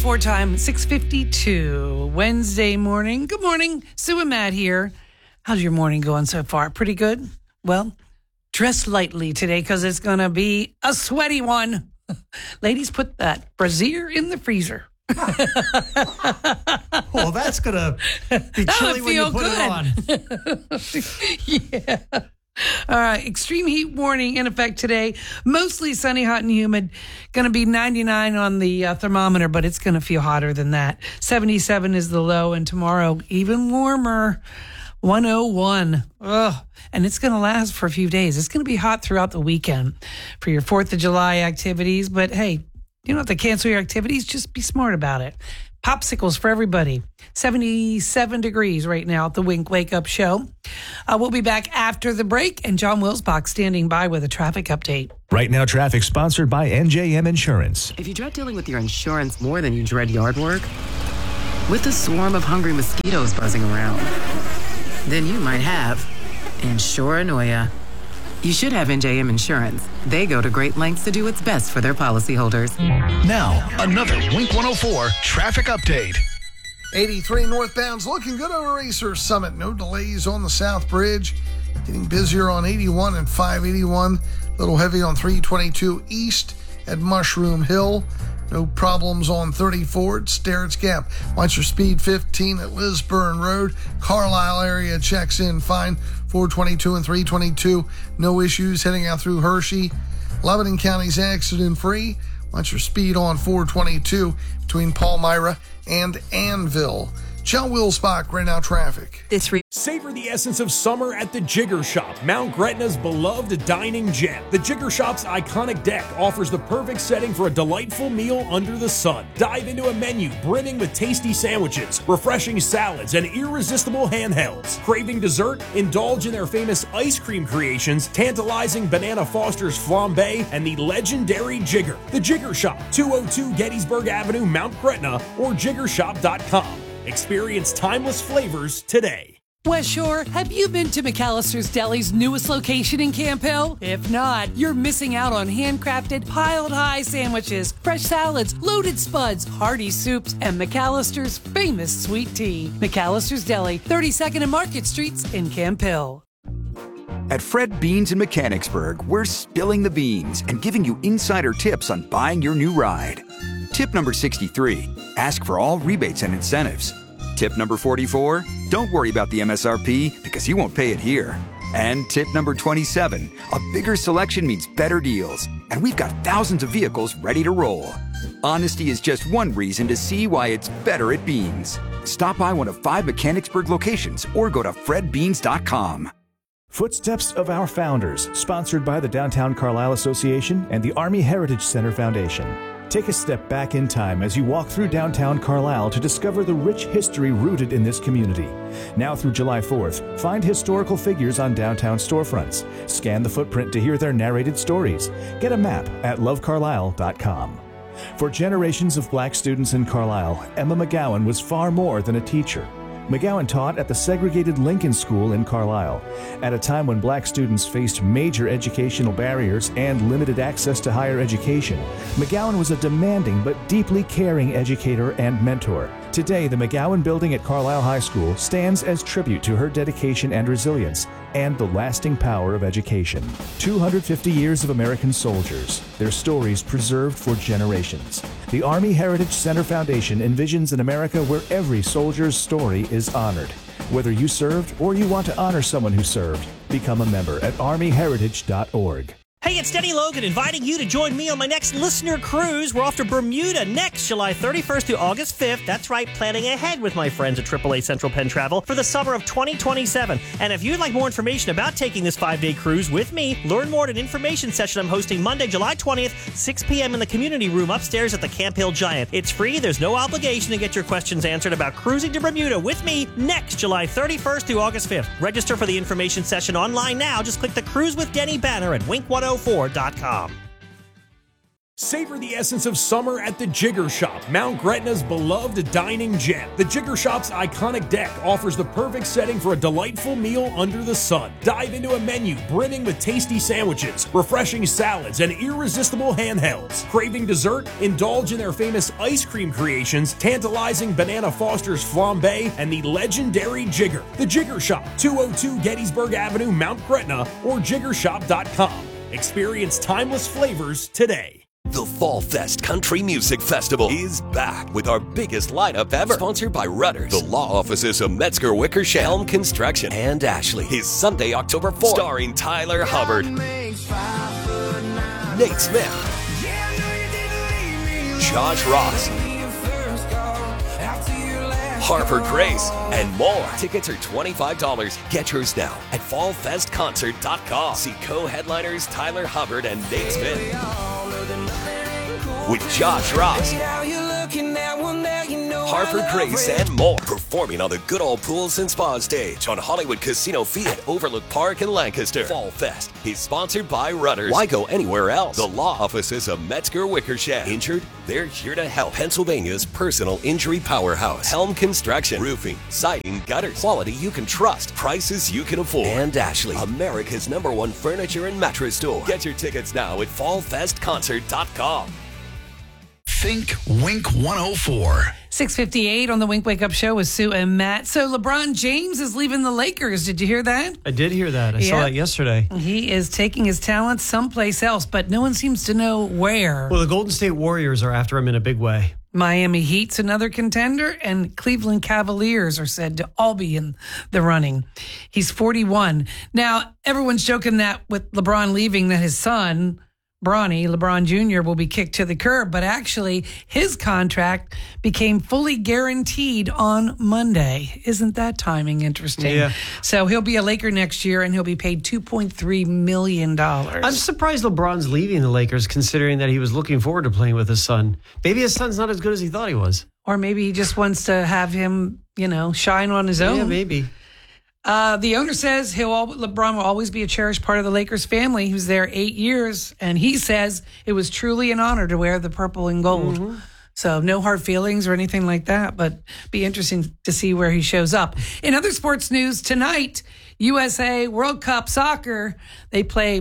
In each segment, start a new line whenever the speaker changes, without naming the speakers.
4 time, 6:52, Wednesday morning. Good morning. Sue and Matt here. How's your morning going so far? Pretty good? Well, dress lightly today because it's going to be a sweaty one. Ladies, put that brassiere in the freezer.
Well, that's going to be chilly when you put
it on. Yeah. All right. Extreme heat warning in effect today. Mostly sunny, hot, and humid. Going to be 99 on the thermometer, but it's going to feel hotter than that. 77 is the low, and tomorrow even warmer. 101. Ugh. And it's going to last for a few days. It's going to be hot throughout the weekend for your 4th of July activities. But hey, you don't have to cancel your activities. Just be smart about it. Popsicles for everybody. 77 degrees right now at the Wink Wake Up Show. We'll be back after the break, and John Wilsbach standing by with a traffic update.
Right Now Traffic sponsored by NJM Insurance.
If you dread dealing with your insurance more than you dread yard work, with a swarm of hungry mosquitoes buzzing around, then you might have Insuranoia. You should have NJM Insurance. They go to great lengths to do what's best for their policyholders.
Now, another Wink 104 traffic update.
83 northbound's looking good over Racer Summit. No delays on the South Bridge. Getting busier on 81 and 581. A little heavy on 322 east at Mushroom Hill. No problems on 34 at Sterrett's Gap. Watch your speed 15 at Lisburn Road. Carlisle area checks in fine. 422 and 322. No issues heading out through Hershey. Lebanon County's accident free. Watch your speed on 422 between Palmyra and Annville. John Wilsbach, Right Now Traffic.
Savor the essence of summer at the Jigger Shop, Mount Gretna's beloved dining gem. The Jigger Shop's iconic deck offers the perfect setting for a delightful meal under the sun. Dive into a menu brimming with tasty sandwiches, refreshing salads, and irresistible handhelds. Craving dessert? Indulge in their famous ice cream creations, tantalizing Banana Foster's flambe, and the legendary Jigger. The Jigger Shop, 202 Gettysburg Avenue, Mount Gretna, or jiggershop.com. Experience timeless flavors today.
West Shore, have you been to McAllister's Deli's newest location in Camp Hill? If not, you're missing out on handcrafted, piled high sandwiches, fresh salads, loaded spuds, hearty soups, and McAllister's famous sweet tea. McAllister's Deli, 32nd and Market Streets in Camp Hill.
At Fred Beans in Mechanicsburg, we're spilling the beans and giving you insider tips on buying your new ride. Tip number 63, ask for all rebates and incentives. Tip number 44, don't worry about the MSRP because you won't pay it here. And tip number 27, a bigger selection means better deals. And we've got thousands of vehicles ready to roll. Honesty is just one reason to see why it's better at Beans. Stop by one of 5 Mechanicsburg locations or go to fredbeans.com.
Footsteps of Our Founders, sponsored by the Downtown Carlisle Association and the Army Heritage Center Foundation. Take a step back in time as you walk through downtown Carlisle to discover the rich history rooted in this community. Now through July 4th, find historical figures on downtown storefronts. Scan the footprint to hear their narrated stories. Get a map at lovecarlisle.com. For generations of black students in Carlisle, Emma McGowan was far more than a teacher. McGowan taught at the segregated Lincoln School in Carlisle. At a time when black students faced major educational barriers and limited access to higher education, McGowan was a demanding but deeply caring educator and mentor. Today, the McGowan Building at Carlisle High School stands as tribute to her dedication and resilience and the lasting power of education. 250 years of American soldiers, their stories preserved for generations. The Army Heritage Center Foundation envisions an America where every soldier's story is honored. Whether you served or you want to honor someone who served, become a member at armyheritage.org.
Hey, it's Denny Logan inviting you to join me on my next listener cruise. We're off to Bermuda next July 31st through August 5th. That's right, planning ahead with my friends at AAA Central Penn Travel for the summer of 2027. And if you'd like more information about taking this 5-day cruise with me, learn more at an information session I'm hosting Monday, July 20th, 6 p.m. in the community room upstairs at the Camp Hill Giant. It's free. There's no obligation to get your questions answered about cruising to Bermuda with me next July 31st through August 5th. Register for the information session online now. Just click the Cruise with Denny banner at Wink104.com.
Savor the essence of summer at the Jigger Shop, Mount Gretna's beloved dining gem. The Jigger Shop's iconic deck offers the perfect setting for a delightful meal under the sun. Dive into a menu brimming with tasty sandwiches, refreshing salads, and irresistible handhelds. Craving dessert? Indulge in their famous ice cream creations, tantalizing Banana Foster's flambe, and the legendary Jigger. The Jigger Shop, 202 Gettysburg Avenue, Mount Gretna, or jiggershop.com. Experience timeless flavors today.
The Fall Fest Country Music Festival is back with our biggest lineup ever. Sponsored by Rudders, the law offices of Metzger Wickersham, Helm Construction, and Ashley. Is Sunday, October 4th. Starring Tyler Hubbard, Nate Smith, Josh Ross, Harper Grace, and more. Tickets are $25. Get yours now at fallfestconcert.com. See co-headliners Tyler Hubbard and Nate Smith with Josh Ross, Harper Grace, and more. Performing on the Good Old Pools and Spa stage on Hollywood Casino Field, Overlook Park in Lancaster. Fall Fest is sponsored by Rudders. Why go anywhere else? The law offices of Metzger Wickersham. Injured? They're here to help. Pennsylvania's personal injury powerhouse. Helm Construction. Roofing, siding, gutters. Quality you can trust. Prices you can afford. And Ashley, America's #1 furniture and mattress store. Get your tickets now at fallfestconcert.com.
Think Wink 104.
6:58 on the Wink Wake Up Show with Sue and Matt. So LeBron James is leaving the Lakers. Did you hear that?
I did hear that. I saw that yesterday.
He is taking his talents someplace else, but no one seems to know where.
Well, the Golden State Warriors are after him in a big way.
Miami Heat's another contender, and Cleveland Cavaliers are said to all be in the running. He's 41. Now, everyone's joking that with LeBron leaving, that his son, Bronny, LeBron Jr., will be kicked to the curb, but actually his contract became fully guaranteed on Monday. Isn't that timing interesting?
Yeah.
So he'll be a Laker next year, and he'll be paid $2.3 million.
I'm surprised LeBron's leaving the Lakers, considering that he was looking forward to playing with his son. Maybe his son's not as good as he thought he was.
Or maybe he just wants to have him, shine on his own.
Yeah, maybe.
The owner says LeBron will always be a cherished part of the Lakers family. He was there 8 years, and he says it was truly an honor to wear the purple and gold. Mm-hmm. So no hard feelings or anything like that, but be interesting to see where he shows up. In other sports news, tonight, USA World Cup Soccer, they play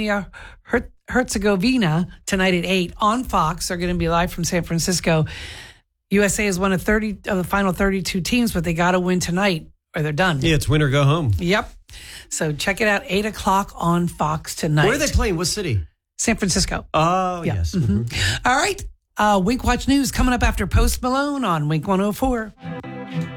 Bosnia-Herzegovina tonight at 8 on Fox. They're going to be live from San Francisco. USA is one of the final 32 teams, but they got to win tonight, or they're done.
Yeah, it's win or go home.
Yep. So check it out, 8 o'clock on Fox tonight.
Where are they playing? What city?
San Francisco.
Oh,
yeah.
Yes.
Mm-hmm. All right. Wink Watch News coming up after Post Malone on Wink 104.